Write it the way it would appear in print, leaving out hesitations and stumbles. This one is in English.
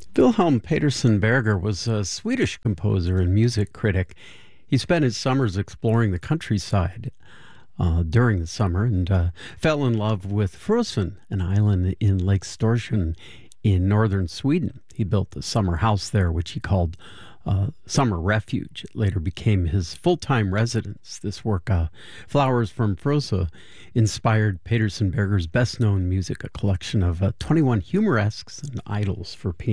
Wilhelm Peterson Berger was a Swedish composer and music critic. He spent his summers exploring the countryside during the summer and fell in love with Frösön, an island in Lake Storsjön in northern Sweden. He built a summer house there, which he called Summer Refuge. It later became his full-time residence. This work, Flowers from Frösön, inspired Peterson Berger's best-known music, a collection of 21 humoresques and idylls for piano.